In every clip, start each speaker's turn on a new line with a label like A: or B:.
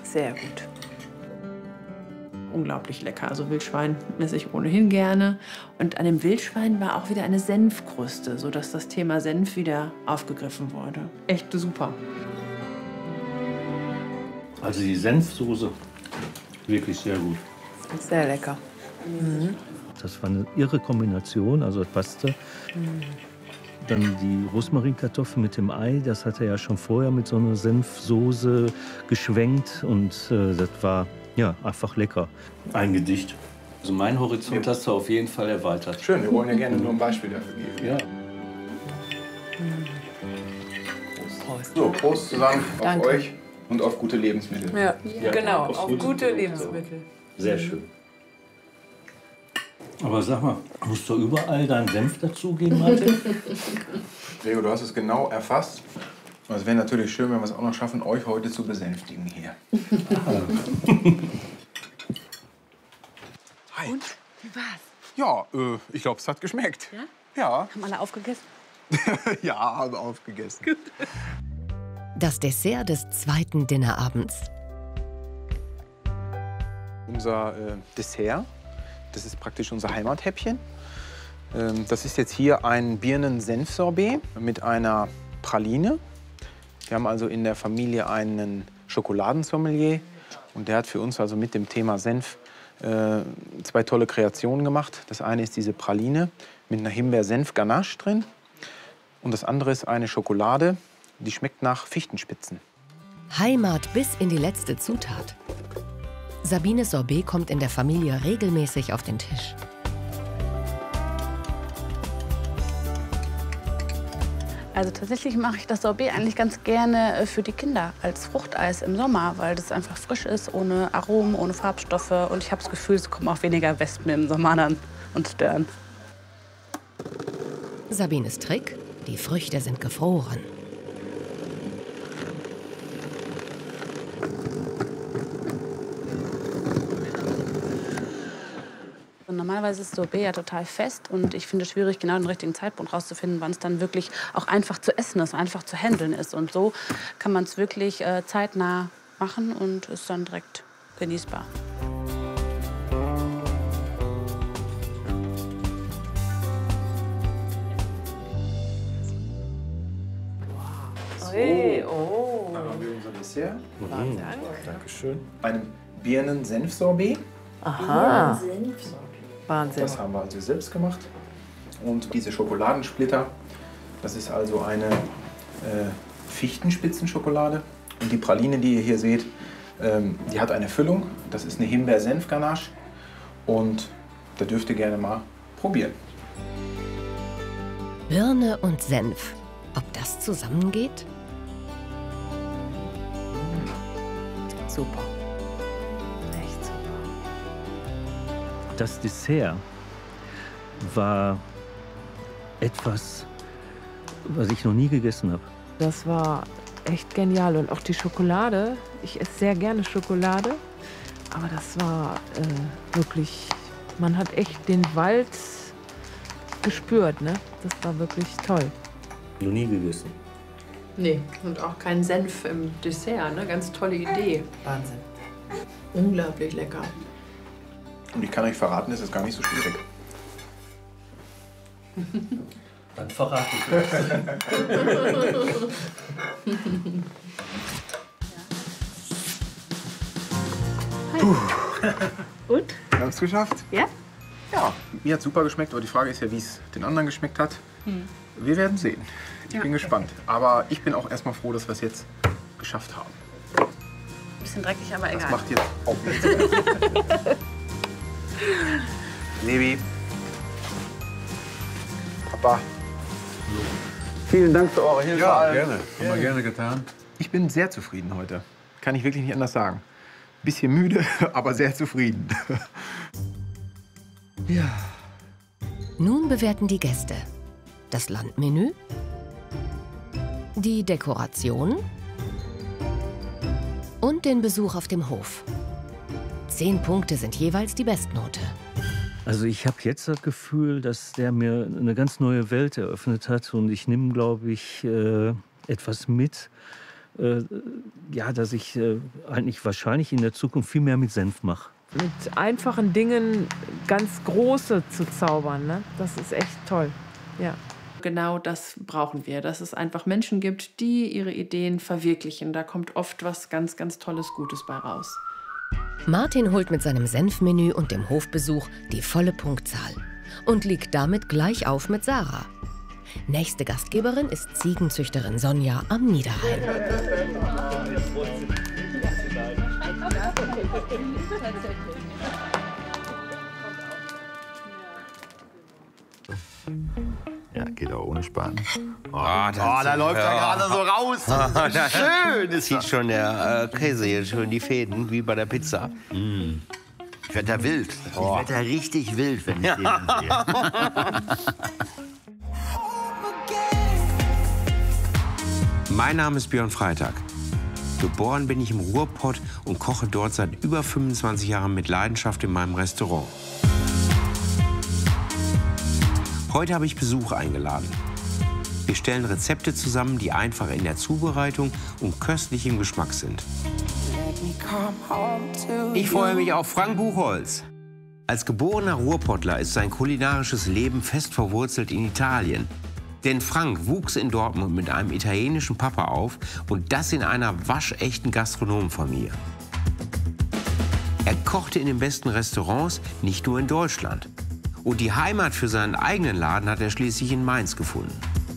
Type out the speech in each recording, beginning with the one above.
A: Sehr gut. Unglaublich lecker. Also Wildschwein esse ich ohnehin gerne. Und an dem Wildschwein war auch wieder eine Senfkruste, sodass das Thema Senf wieder aufgegriffen wurde. Echt super.
B: Also die Senfsoße, wirklich sehr gut.
A: Sehr lecker. Mhm.
B: Das war eine irre Kombination, also das passte. Dann die Rosmarinkartoffeln mit dem Ei, das hat er ja schon vorher mit so einer Senfsoße geschwenkt. Und das war ja einfach lecker. Ein Gedicht. Also mein Horizont hast du auf jeden Fall erweitert.
C: Schön, wir wollen ja gerne nur ein Beispiel dafür geben.
B: Ja.
C: Prost. So, Prost zusammen auf euch und auf gute Lebensmittel.
A: Ja,
B: Ja,
A: genau,
B: auf
A: auf gute Lebensmittel.
B: Sehr schön. Aber sag mal, musst du überall deinen Senf dazugeben, Martin?
C: Gregor, du hast es genau erfasst. Es wäre natürlich schön, wenn wir es auch noch schaffen, euch heute zu besänftigen hier. Hi.
D: Und? Wie war's?
C: Ja, ich glaube, es hat geschmeckt.
D: Ja?
C: Ja.
D: Haben alle aufgegessen?
C: Ja, haben aufgegessen. Gut.
E: Das Dessert des zweiten Dinnerabends.
C: Unser Dessert, das ist praktisch unser Heimathäppchen. Das ist jetzt hier ein Birnen-Senf-Sorbet mit einer Praline. Wir haben also in der Familie einen Schokoladensommelier und der hat für uns also mit dem Thema Senf zwei tolle Kreationen gemacht. Das eine ist diese Praline mit einer Himbeer-Senf-Ganache drin und das andere ist eine Schokolade, die schmeckt nach Fichtenspitzen.
E: Heimat bis in die letzte Zutat. Sabines Sorbet kommt in der Familie regelmäßig auf den Tisch.
D: Also tatsächlich mache ich das Sorbet eigentlich ganz gerne für die Kinder als Fruchteis im Sommer, weil das einfach frisch ist, ohne Aromen, ohne Farbstoffe. Und ich habe das Gefühl, es kommen auch weniger Wespen im Sommer an und stören.
E: Sabines Trick: Die Früchte sind gefroren.
D: Und normalerweise ist Sorbet ja total fest und ich finde es schwierig, genau den richtigen Zeitpunkt rauszufinden, wann es dann wirklich auch einfach zu essen ist, einfach zu handeln ist. Und so kann man es wirklich zeitnah machen und ist dann direkt genießbar.
A: Hey, oh.
C: Dann haben wir unser Dessert.
B: Dankeschön.
C: Einem Birnen-Senf-Sorbet.
A: Aha. Wahnsinn.
C: Das haben wir also selbst gemacht. Und diese Schokoladensplitter, das ist also eine Fichtenspitzenschokolade. Und die Praline, die ihr hier seht, die hat eine Füllung. Das ist eine Himbeer-Senf-Ganache. Und da dürft ihr gerne mal probieren.
E: Birne und Senf. Ob das zusammengeht?
A: Super. Echt super.
B: Das Dessert war etwas, was ich noch nie gegessen habe.
F: Das war echt genial. Und auch die Schokolade. Ich esse sehr gerne Schokolade. Aber das war wirklich, man hat echt den Wald gespürt, ne? Das war wirklich toll.
B: Noch nie gegessen.
A: Nee, und auch kein Senf im Dessert, ne? Ganz tolle Idee. Wahnsinn. Unglaublich lecker.
C: Und ich kann euch verraten, es ist gar nicht so schwierig.
B: Dann verrate ich es.
D: Und?
C: Wir haben es geschafft.
D: Ja?
C: Ja, mir hat super geschmeckt, aber die Frage ist ja, wie es den anderen geschmeckt hat. Wir werden sehen. Ich bin gespannt. Aber ich bin auch erstmal froh, dass wir es jetzt geschafft haben.
D: Ein bisschen dreckig, aber
C: Das
D: egal.
C: macht jetzt auch nichts. Levi. Papa. Vielen Dank für eure Hilfe.
G: Ja, gerne. Haben wir gerne getan.
C: Ich bin sehr zufrieden heute. Kann ich wirklich nicht anders sagen. Bisschen müde, aber sehr zufrieden. Ja.
E: Nun bewerten die Gäste das Landmenü, die Dekoration und den Besuch auf dem Hof. 10 Punkte sind jeweils die Bestnote.
B: Also ich habe jetzt das Gefühl, dass der mir eine ganz neue Welt eröffnet hat und ich nehme, glaube ich, etwas mit, ja, dass ich eigentlich wahrscheinlich in der Zukunft viel mehr mit Senf mache.
F: Mit einfachen Dingen ganz große zu zaubern, ne? Das ist echt toll. Ja.
A: Genau das brauchen wir, dass es einfach Menschen gibt, die ihre Ideen verwirklichen. Da kommt oft was ganz, ganz Tolles, Gutes bei raus.
E: Martin holt mit seinem Senfmenü und dem Hofbesuch die volle Punktzahl und liegt damit gleich auf mit Sarah. Nächste Gastgeberin ist Ziegenzüchterin Sonja am Niederrhein.
H: Ja, geht auch ohne Sparen.
I: Da
H: läuft er gerade so raus. Das ist schön.
I: Das sieht schon der Käse hier schön die Fäden, wie bei der Pizza.
H: Ich werde da wild. Ich werde da richtig wild, wenn ich den sehe.
J: Mein Name ist Björn Freitag. Geboren bin ich im Ruhrpott und koche dort seit über 25 Jahren mit Leidenschaft in meinem Restaurant. Heute habe ich Besuch eingeladen. Wir stellen Rezepte zusammen, die einfach in der Zubereitung und köstlich im Geschmack sind. Ich freue mich auf Frank Buchholz. Als geborener Ruhrpottler ist sein kulinarisches Leben fest verwurzelt in Italien. Denn Frank wuchs in Dortmund mit einem italienischen Papa auf und das in einer waschechten Gastronomenfamilie. Er kochte in den besten Restaurants, nicht nur in Deutschland. Und die Heimat für seinen eigenen Laden hat er schließlich in Mainz gefunden.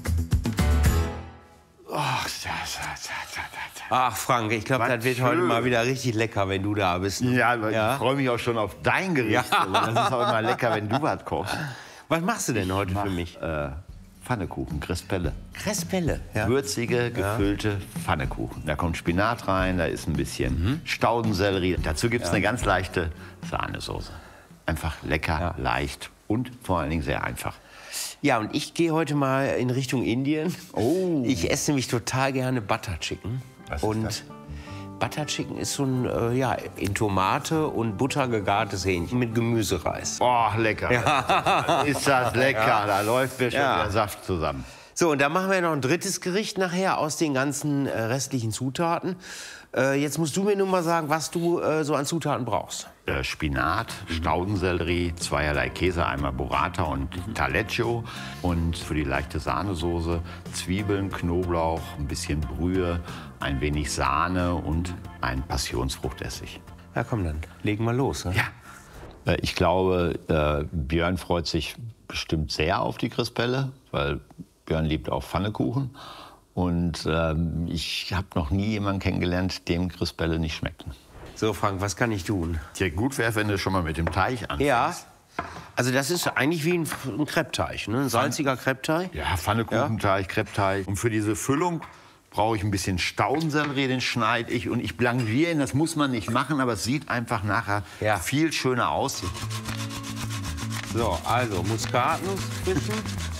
J: Ach, Frank, ich glaube, das wird heute mal wieder richtig lecker, wenn du da bist.
H: Ja, ich freue mich auch schon auf dein Gericht. Ja. Das ist auch immer lecker, wenn du was kochst.
J: Was machst du denn heute für mich?
H: Pfannekuchen, Crespelle.
J: Crespelle, ja.
H: Würzige, gefüllte Pfannekuchen. Da kommt Spinat rein, da ist ein bisschen Staudensellerie. Dazu gibt es eine ganz leichte Sahnesoße. Einfach lecker, leicht und vor allen Dingen sehr einfach.
J: Ja, und ich gehe heute mal in Richtung Indien.
H: Oh.
J: Ich esse nämlich total gerne Butter Chicken.
H: Was ist
J: und
H: das?
J: Butter Chicken ist so ein in Tomate und Butter gegartes Hähnchen mit Gemüsereis.
H: Oh, lecker. Ja. Ist das lecker. Da läuft mir schon der Saft zusammen.
J: So, und dann machen wir noch ein drittes Gericht nachher aus den ganzen restlichen Zutaten. Jetzt musst du mir nun mal sagen, was du so an Zutaten brauchst.
H: Spinat, Staudensellerie, zweierlei Käse, einmal Burrata und Taleggio. Und für die leichte Sahnesoße Zwiebeln, Knoblauch, ein bisschen Brühe, ein wenig Sahne und ein Passionsfruchtessig.
J: Ja, komm, dann legen wir los. Ne?
H: Ja. Ich glaube, Björn freut sich bestimmt sehr auf die Crispelle, weil Björn liebt auch Pfannekuchen. Und ich habe noch nie jemanden kennengelernt, dem Crispelle nicht schmecken.
J: So, Frank, was kann ich tun?
H: Ja, gut wäre, wenn du schon mal mit dem Teig anfängst.
J: Ja, also das ist eigentlich wie ein Crepe-Teig, ne? Ein salziger Crepe-Teig.
H: Ja, Pfannekuchenteig, Crepe-Teig. Und für diese Füllung brauche ich ein bisschen Staudensellerie, den schneide ich. Und ich blanchiere ihn, das muss man nicht machen, aber es sieht einfach nachher viel schöner aus.
J: So, also Muskatnuss bisschen.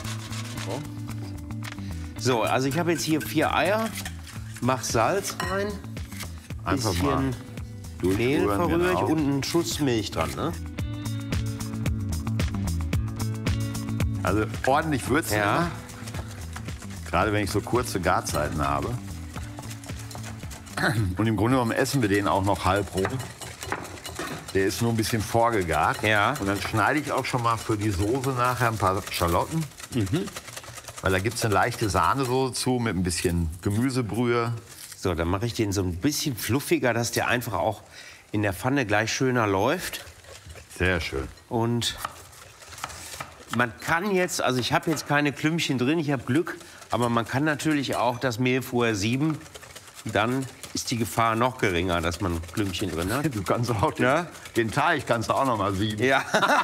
J: So, also ich habe jetzt hier 4 Eier, mach Salz rein,
H: Einfach
J: bisschen
H: mal
J: Mehl
H: durchrühren,
J: verrühre ich
H: genau.
J: und einen Schuss Milch dran, ne?
H: Also ordentlich würzen
J: Ja.
H: immer. Gerade wenn ich so kurze Garzeiten habe. Und im Grunde genommen essen wir den auch noch halb roh. Der ist nur ein bisschen vorgegart.
J: Ja.
H: Und dann schneide ich auch schon mal für die Soße nachher ein paar Schalotten. Weil da gibt es eine leichte Sahnesoße zu mit ein bisschen Gemüsebrühe.
J: So, dann mache ich den so ein bisschen fluffiger, dass der einfach auch in der Pfanne gleich schöner läuft.
H: Sehr schön.
J: Und man kann jetzt, also ich habe jetzt keine Klümpchen drin, ich habe Glück, aber man kann natürlich auch das Mehl vorher sieben. Dann ist die Gefahr noch geringer, dass man Klümpchen drin hat.
H: Du kannst auch den Teig kannst du auch noch mal sieben.
J: Ja.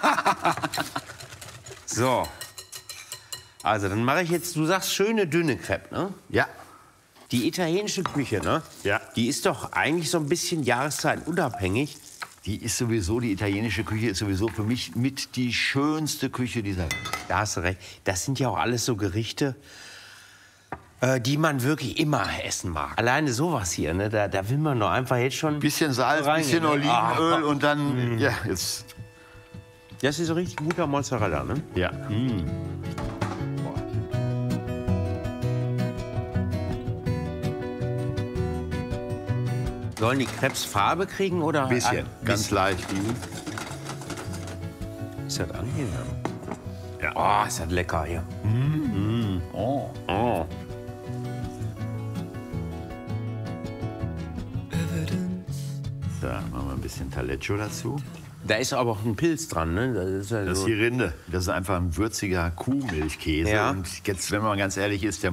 J: So. Also, dann mache ich jetzt, du sagst, schöne dünne Crepe, ne?
H: Ja.
J: Die italienische Küche, ne?
H: Ja.
J: Die ist doch eigentlich so ein bisschen jahreszeitenunabhängig.
H: Die italienische Küche ist sowieso für mich mit die schönste Küche dieser Welt.
J: Da hast du recht. Das sind ja auch alles so Gerichte, die man wirklich immer essen mag. Alleine sowas hier, ne? Da will man doch einfach jetzt schon...
H: Bisschen Salz, bisschen Olivenöl und dann, ja, jetzt...
J: Das ist so richtig guter Mozzarella, ne?
H: Ja.
J: Sollen die Crepes Farbe kriegen oder?
H: Ein bisschen, ganz leicht.
J: Ist das angenehm?
H: Ja.
J: Oh, ist das lecker hier.
H: Oh.
J: Oh.
H: So, machen wir ein bisschen Taleggio dazu.
J: Da ist aber auch ein Pilz dran, ne? Das ist, ja
H: Das ist
J: so
H: die Rinde. Das ist einfach ein würziger Kuhmilchkäse.
J: Ja.
H: Und jetzt, wenn man ganz ehrlich ist, der